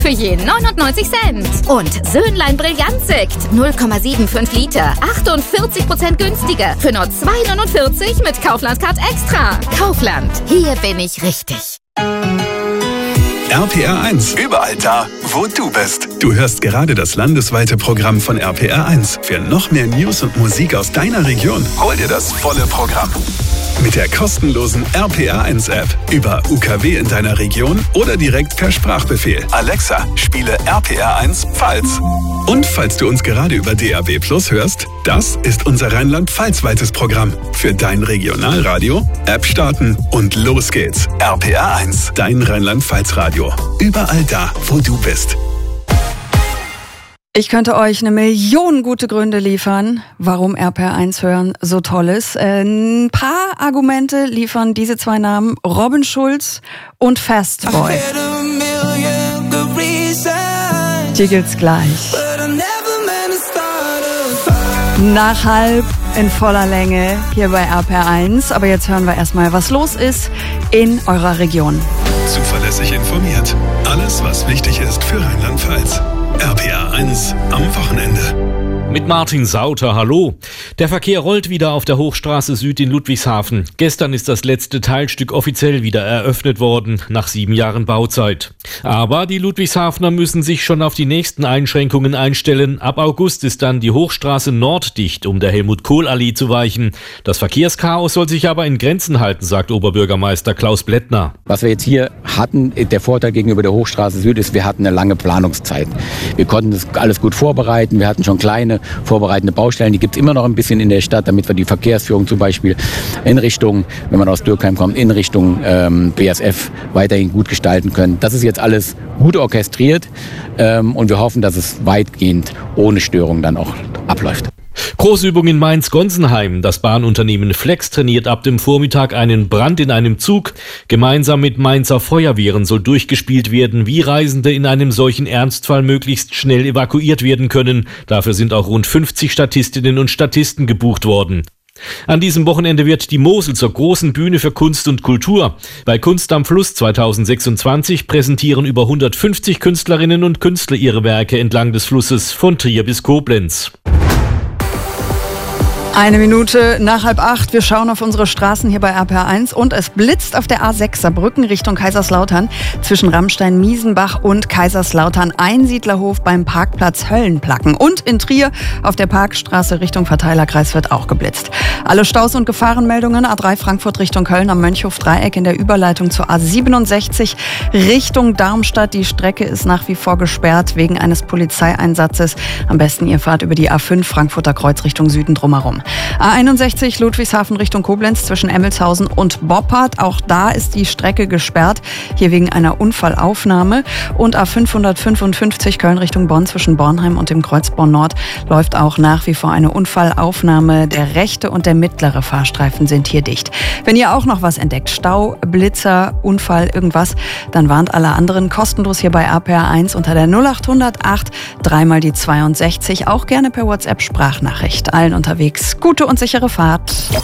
für je 99 Cent. Und Söhnlein Brillantsekt, 0,75 Liter, 48% günstiger, für nur 2,49 mit Kaufland-Card Extra. Kaufland, hier bin ich richtig. RPR1, überall da, wo du bist. Du hörst gerade das landesweite Programm von RPR1. Für noch mehr News und Musik aus deiner Region, hol dir das volle Programm. Mit der kostenlosen RPR1-App über UKW in deiner Region oder direkt per Sprachbefehl. Alexa, spiele RPR1 Pfalz. Und falls du uns gerade über DAB+ hörst, das ist unser Rheinland-Pfalz-weites Programm. Für dein Regionalradio, App starten und los geht's. RPR1, dein Rheinland-Pfalz-Radio. Überall da, wo du bist. Ich könnte euch 1 Million gute Gründe liefern, warum RPR1 hören so toll ist. Ein paar Argumente liefern diese 2 Namen, Robin Schulz und Fastboy. Hier gibt's gleich. Nach halb in voller Länge hier bei RPR1. Aber jetzt hören wir erstmal, was los ist in eurer Region. Zuverlässig informiert. Alles, was wichtig ist für Rheinland-Pfalz. RPR1 am Wochenende. Mit Martin Sauter, hallo. Der Verkehr rollt wieder auf der Hochstraße Süd in Ludwigshafen. Gestern ist das letzte Teilstück offiziell wieder eröffnet worden, nach 7 Jahren Bauzeit. Aber die Ludwigshafener müssen sich schon auf die nächsten Einschränkungen einstellen. Ab August ist dann die Hochstraße Nord dicht, um der Helmut-Kohl-Allee zu weichen. Das Verkehrschaos soll sich aber in Grenzen halten, sagt Oberbürgermeister Klaus Blättner. Was wir jetzt hier hatten, der Vorteil gegenüber der Hochstraße Süd ist, wir hatten eine lange Planungszeit. Wir konnten das alles gut vorbereiten. Wir hatten schon kleine vorbereitende Baustellen. Die gibt es immer noch ein bisschen in der Stadt, damit wir die Verkehrsführung zum Beispiel in Richtung, wenn man aus Dürkheim kommt, in Richtung BASF weiterhin gut gestalten können. Das ist jetzt alles gut orchestriert und wir hoffen, dass es weitgehend ohne Störung dann auch abläuft. Großübung in Mainz-Gonsenheim. Das Bahnunternehmen Flex trainiert ab dem Vormittag einen Brand in einem Zug. Gemeinsam mit Mainzer Feuerwehren soll durchgespielt werden, wie Reisende in einem solchen Ernstfall möglichst schnell evakuiert werden können. Dafür sind auch rund 50 Statistinnen und Statisten gebucht worden. An diesem Wochenende wird die Mosel zur großen Bühne für Kunst und Kultur. Bei Kunst am Fluss 2026 präsentieren über 150 Künstlerinnen und Künstler ihre Werke entlang des Flusses von Trier bis Koblenz. 1 Minute nach 7:30. Wir schauen auf unsere Straßen hier bei RPR1 und es blitzt auf der A6 Saarbrücken Richtung Kaiserslautern zwischen Ramstein-Miesenbach und Kaiserslautern Einsiedlerhof beim Parkplatz Höllenplacken. Und in Trier auf der Parkstraße Richtung Verteilerkreis wird auch geblitzt. Alle Staus und Gefahrenmeldungen A3 Frankfurt Richtung Köln am Mönchhof-Dreieck in der Überleitung zur A67 Richtung Darmstadt. Die Strecke ist nach wie vor gesperrt wegen eines Polizeieinsatzes. Am besten ihr fahrt über die A5 Frankfurter Kreuz Richtung Süden drumherum. A61 Ludwigshafen Richtung Koblenz zwischen Emmelshausen und Boppard. Auch da ist die Strecke gesperrt, hier wegen einer Unfallaufnahme. Und A555 Köln Richtung Bonn zwischen Bornheim und dem Kreuz Bonn-Nord läuft auch nach wie vor eine Unfallaufnahme. Der rechte und der mittlere Fahrstreifen sind hier dicht. Wenn ihr auch noch was entdeckt, Stau, Blitzer, Unfall, irgendwas, dann warnt alle anderen kostenlos hier bei RPR1 unter der 0800 3 mal die 62. Auch gerne per WhatsApp Sprachnachricht. Allen unterwegs gute und sichere Fahrt.